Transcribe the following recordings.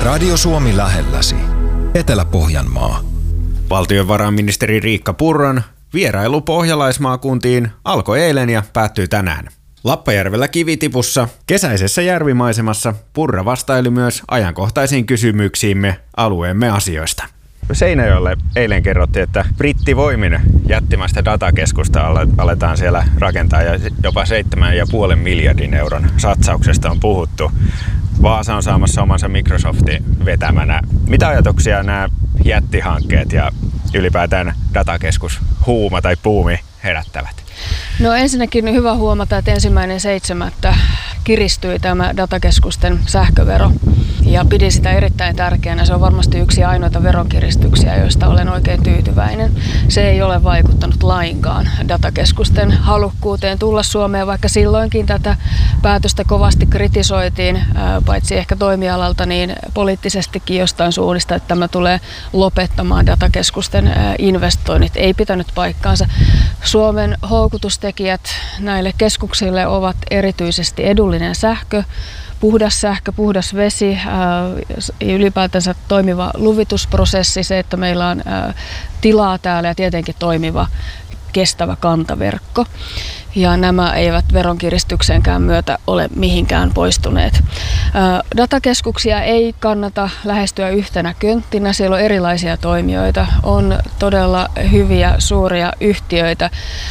Radio Suomi lähelläsi. Etelä-Pohjanmaa. Valtiovarainministeri Riikka Purran vierailu pohjalaismaakuntiin alkoi eilen ja päättyy tänään. Lappajärvellä kivitipussa, kesäisessä järvimaisemassa, Purra vastaili myös ajankohtaisiin kysymyksiimme alueemme asioista. Seinäjoelle eilen kerrottiin, että brittivoimin jättimäistä datakeskusta aletaan siellä rakentaa ja jopa 7,5 miljardin euron satsauksesta on puhuttu. Vaasa on saamassa omansa Microsoftin vetämänä. Mitä ajatuksia nämä jättihankkeet ja ylipäätään datakeskus huuma tai buumi herättävät? No ensinnäkin hyvä huomata, että 1.7. kiristyi tämä datakeskusten sähkövero ja pidin sitä erittäin tärkeänä. Se on varmasti yksi ainoita veronkiristyksiä, joista olen oikein tyytyväinen. Se ei ole vaikuttanut lainkaan datakeskusten halukkuuteen tulla Suomeen, vaikka silloinkin tätä päätöstä kovasti kritisoitiin, paitsi ehkä toimialalta, niin poliittisestikin jostain suunnista, että tämä tulee lopettamaan datakeskusten investoinnit. Ei pitänyt paikkaansa. Suomen houkutustekijät näille keskuksille ovat erityisesti edullinen sähkö, puhdas vesi, ylipäätänsä toimiva luvitusprosessi, se, että meillä on tilaa täällä ja tietenkin toimiva kestävä kantaverkko. Ja nämä eivät veronkiristyksenkään myötä ole mihinkään poistuneet. Datakeskuksia ei kannata lähestyä yhtenä könttinä. Siellä on erilaisia toimijoita. On todella hyviä suuria yhtiöitä.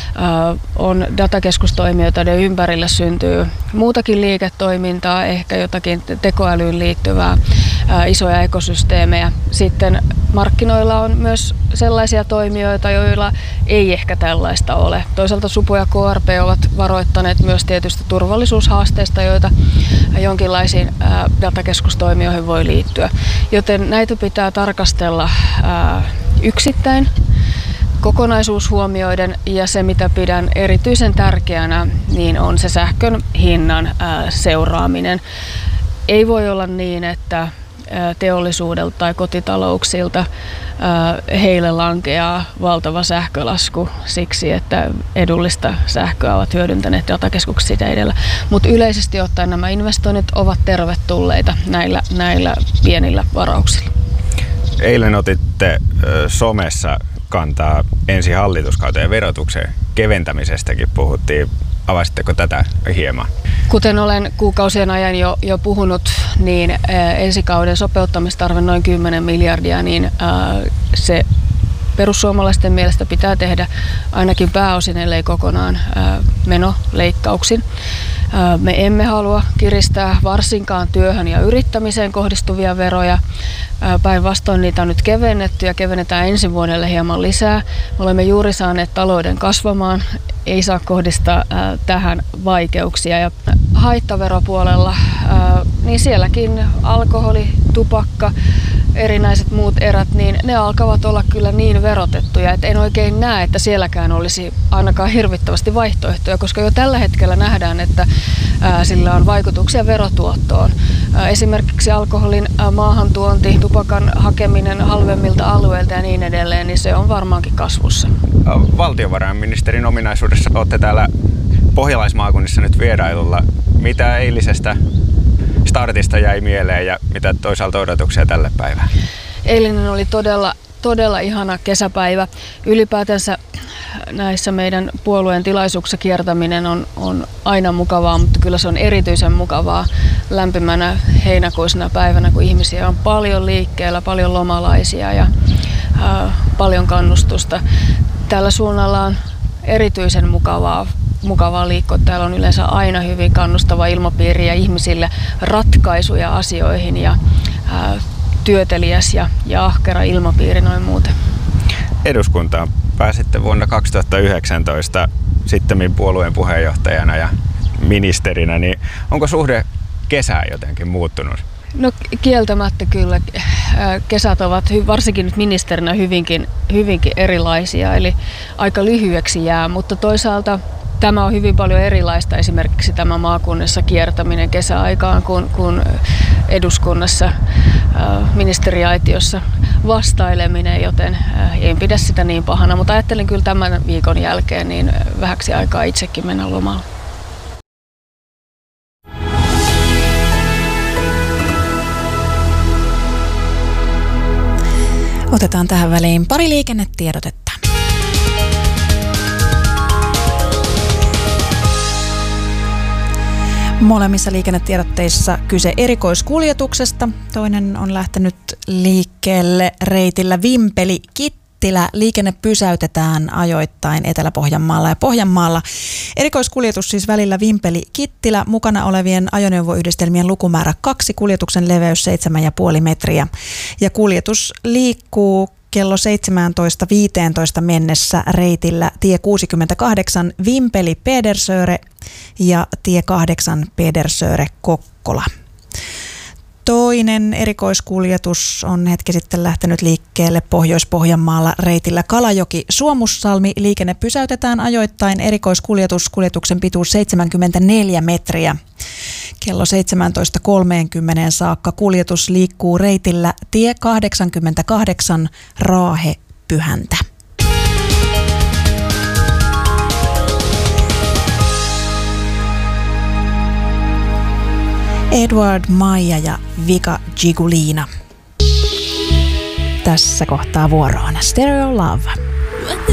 On datakeskustoimijoita, joiden ympärillä syntyy muutakin liiketoimintaa, ehkä jotakin tekoälyyn liittyvää, isoja ekosysteemejä. Sitten markkinoilla on myös sellaisia toimijoita, joilla ei ehkä tällaista ole. Toisaalta Supo ja KRP ovat varoittaneet myös tietysti turvallisuushaasteista, joita jonkinlaisiin datakeskustoimijoihin voi liittyä. Joten näitä pitää tarkastella yksittäin, kokonaisuus huomioiden, ja se mitä pidän erityisen tärkeänä, niin on se sähkön hinnan seuraaminen. Ei voi olla niin, että teollisuudelta tai kotitalouksilta heille lankeaa valtava sähkölasku siksi, että edullista sähköä ovat hyödyntäneet datakeskukset sitä edellä. Mutta yleisesti ottaen nämä investoinnit ovat tervetulleita näillä pienillä varauksilla. Eilen otitte somessa kantaa ensi hallituskauteen verotuksen keventämisestäkin puhuttiin. Avasitteko tätä hieman? Kuten olen kuukausien ajan jo puhunut, niin ensi kauden sopeuttamistarve noin 10 miljardia, niin se perussuomalaisten mielestä pitää tehdä ainakin pääosin, ellei kokonaan menoleikkauksin. Me emme halua kiristää varsinkaan työhön ja yrittämiseen kohdistuvia veroja. Päinvastoin niitä on nyt kevennetty ja kevennetään ensi vuodelle hieman lisää. Me olemme juuri saaneet talouden kasvamaan. Ei saa kohdistaa tähän vaikeuksia. Ja haittaveropuolella, niin sielläkin alkoholi, tupakka, erinäiset muut erät, niin ne alkavat olla kyllä niin verotettuja, että en oikein näe, että sielläkään olisi ainakaan hirvittävästi vaihtoehtoja, koska jo tällä hetkellä nähdään, että sillä on vaikutuksia verotuottoon. Esimerkiksi alkoholin maahantuonti, tupakan hakeminen halvemmilta alueilta ja niin edelleen, niin se on varmaankin kasvussa. Valtiovarainministerin ominaisuudessa olette täällä pohjalaismaakunnissa nyt vierailulla. Mitä eilisestä startista jäi mieleen ja mitä toisaalta odotuksia tälle päivään? Eilinen oli todella ihana kesäpäivä. Ylipäätänsä näissä meidän puolueen tilaisuuksissa kiertäminen on aina mukavaa, mutta kyllä se on erityisen mukavaa lämpimänä heinäkuisena päivänä, kun ihmisiä on paljon liikkeellä, paljon lomalaisia ja paljon kannustusta. Tällä suunnalla on erityisen mukavaa liikkua. Täällä on yleensä aina hyvin kannustava ilmapiiri ja ihmisille ratkaisuja asioihin ja työteliäs ja ahkera ilmapiiri noin muuten. Eduskuntaan pääsitte vuonna 2019 sittemmin puolueen puheenjohtajana ja ministerinä, niin onko suhde kesään jotenkin muuttunut? No kieltämättä kyllä. Kesät ovat varsinkin nyt ministerinä hyvinkin erilaisia, eli aika lyhyeksi jää, mutta toisaalta tämä on hyvin paljon erilaista, esimerkiksi tämä maakunnassa kiertäminen kesäaikaan kuin eduskunnassa ministeriaitiossa vastaileminen, joten en pidä sitä niin pahana, mutta ajattelin kyllä tämän viikon jälkeen niin vähäksi aikaa itsekin mennä lomalle. Otetaan tähän väliin pari liikennetiedotetta. Molemmissa liikennetiedotteissa kyse erikoiskuljetuksesta. Toinen on lähtenyt liikkeelle reitillä Vimpeli-Kittilä. Liikenne pysäytetään ajoittain Etelä-Pohjanmaalla ja Pohjanmaalla. Erikoiskuljetus siis välillä Vimpeli-Kittilä. Mukana olevien ajoneuvoyhdistelmien lukumäärä 2, kuljetuksen leveys 7,5 metriä. Ja kuljetus liikkuu kello 17.15 mennessä reitillä tie 68 Vimpeli-Pedersöre ja tie 8 Pedersöre-Kokkola. Toinen erikoiskuljetus on hetki sitten lähtenyt liikkeelle Pohjois-Pohjanmaalla reitillä Kalajoki-Suomussalmi. Liikenne pysäytetään ajoittain. Kuljetuksen pituus 74 metriä. Kello 17.30 saakka kuljetus liikkuu reitillä tie 88 Raahe-Pyhäntä. Edward Maija ja Vika Gigulina. Tässä kohtaa vuoroon Stereo Love.